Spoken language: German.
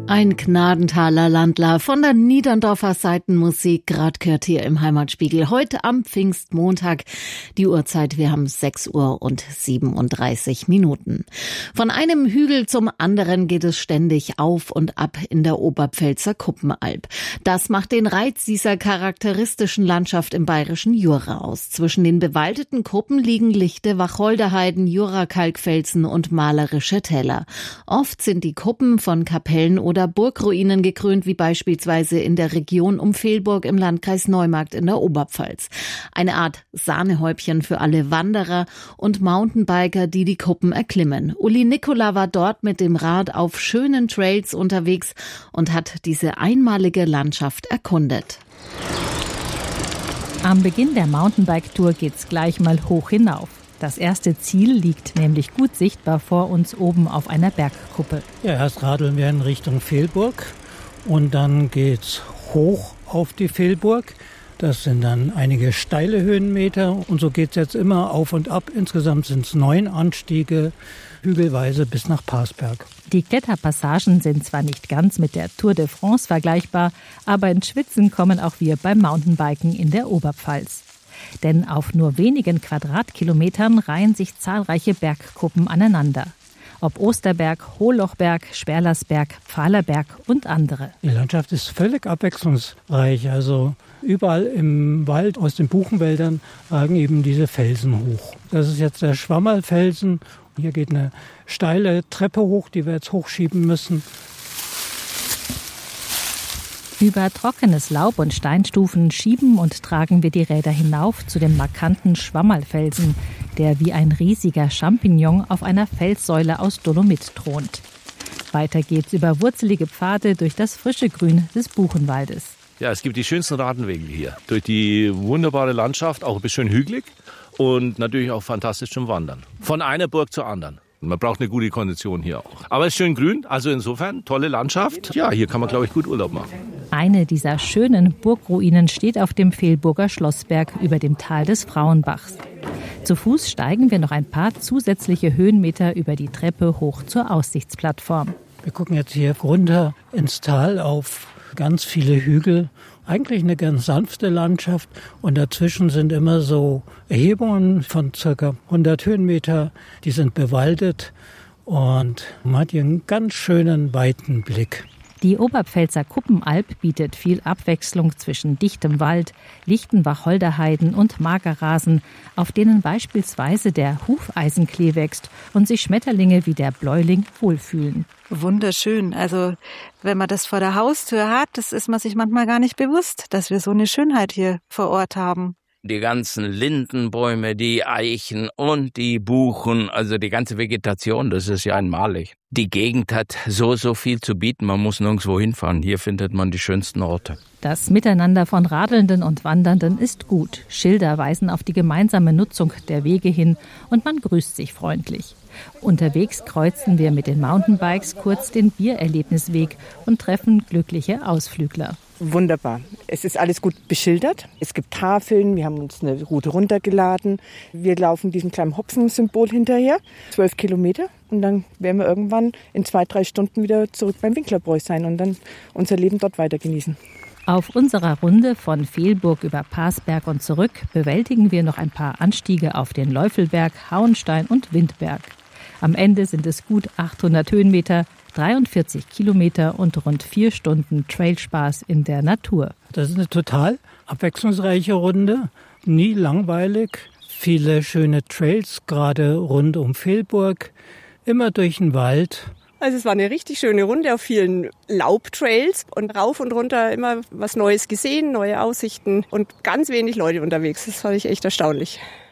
Ein Gnadenthaler Landler von der Niederndorfer Seitenmusik, grad gehört hier im Heimatspiegel. Heute am Pfingstmontag, die Uhrzeit, wir haben 6:37 Minuten. Von einem Hügel zum anderen geht es ständig auf und ab in der Oberpfälzer Kuppenalb. Das macht den Reiz dieser charakteristischen Landschaft im bayerischen Jura aus. Zwischen den bewaldeten Kuppen liegen lichte Wacholderheiden, Jurakalkfelsen und malerische Täler. Oft sind die Kuppen von Kapellen oder Burgruinen gekrönt, wie beispielsweise in der Region um Velburg im Landkreis Neumarkt in der Oberpfalz. Eine Art Sahnehäubchen für alle Wanderer und Mountainbiker, die die Kuppen erklimmen. Uli Nikola war dort mit dem Rad auf schönen Trails unterwegs und hat diese einmalige Landschaft erkundet. Am Beginn der Mountainbike-Tour geht's gleich mal hoch hinauf. Das erste Ziel liegt nämlich gut sichtbar vor uns oben auf einer Bergkuppe. Ja, erst radeln wir in Richtung Velburg und dann geht's hoch auf die Velburg. Das sind dann einige steile Höhenmeter und so geht's jetzt immer auf und ab. Insgesamt sind es 9 Anstiege, hügelweise bis nach Parsberg. Die Kletterpassagen sind zwar nicht ganz mit der Tour de France vergleichbar, aber ins Schwitzen kommen auch wir beim Mountainbiken in der Oberpfalz. Denn auf nur wenigen Quadratkilometern reihen sich zahlreiche Bergkuppen aneinander. Ob Osterberg, Hohlochberg, Sperlersberg, Pfahlerberg und andere. Die Landschaft ist völlig abwechslungsreich. Also überall im Wald, aus den Buchenwäldern, ragen eben diese Felsen hoch. Das ist jetzt der Schwammerlfelsen. Hier geht eine steile Treppe hoch, die wir jetzt hochschieben müssen. Über trockenes Laub und Steinstufen schieben und tragen wir die Räder hinauf zu dem markanten Schwammerlfelsen, der wie ein riesiger Champignon auf einer Felssäule aus Dolomit thront. Weiter geht's über wurzelige Pfade durch das frische Grün des Buchenwaldes. Ja, es gibt die schönsten Radwege hier. Durch die wunderbare Landschaft, auch ein bisschen hügelig und natürlich auch fantastisch zum Wandern. Von einer Burg zur anderen. Man braucht eine gute Kondition hier auch. Aber es ist schön grün, also insofern tolle Landschaft. Ja, hier kann man, glaube ich, gut Urlaub machen. Eine dieser schönen Burgruinen steht auf dem Velburger Schlossberg über dem Tal des Frauenbachs. Zu Fuß steigen wir noch ein paar zusätzliche Höhenmeter über die Treppe hoch zur Aussichtsplattform. Wir gucken jetzt hier runter ins Tal auf ganz viele Hügel. Eigentlich eine ganz sanfte Landschaft und dazwischen sind immer so Erhebungen von ca. 100 Höhenmeter. Die sind bewaldet und man hat hier einen ganz schönen weiten Blick. Die Oberpfälzer Kuppenalb bietet viel Abwechslung zwischen dichtem Wald, lichten Wacholderheiden und Magerrasen, auf denen beispielsweise der Hufeisenklee wächst und sich Schmetterlinge wie der Bläuling wohlfühlen. Wunderschön. Also wenn man das vor der Haustür hat, das ist man sich manchmal gar nicht bewusst, dass wir so eine Schönheit hier vor Ort haben. Die ganzen Lindenbäume, die Eichen und die Buchen, also die ganze Vegetation, das ist ja einmalig. Die Gegend hat so viel zu bieten, man muss nirgendwo hinfahren. Hier findet man die schönsten Orte. Das Miteinander von Radelnden und Wandernden ist gut. Schilder weisen auf die gemeinsame Nutzung der Wege hin und man grüßt sich freundlich. Unterwegs kreuzen wir mit den Mountainbikes kurz den Biererlebnisweg und treffen glückliche Ausflügler. Wunderbar. Es ist alles gut beschildert. Es gibt Tafeln, wir haben uns eine Route runtergeladen. Wir laufen diesem kleinen Hopfensymbol hinterher, 12 Kilometer. Und dann werden wir irgendwann in 2-3 Stunden wieder zurück beim Winklerbräu sein und dann unser Leben dort weiter genießen. Auf unserer Runde von Velburg über Parsberg und zurück bewältigen wir noch ein paar Anstiege auf den Läufelberg, Hauenstein und Windberg. Am Ende sind es gut 800 Höhenmeter, 43 Kilometer und rund 4 Stunden Trailspaß in der Natur. Das ist eine total abwechslungsreiche Runde, nie langweilig. Viele schöne Trails, gerade rund um Velburg, immer durch den Wald. Also es war eine richtig schöne Runde auf vielen Laubtrails und rauf und runter immer was Neues gesehen, neue Aussichten und ganz wenig Leute unterwegs. Das fand ich echt erstaunlich.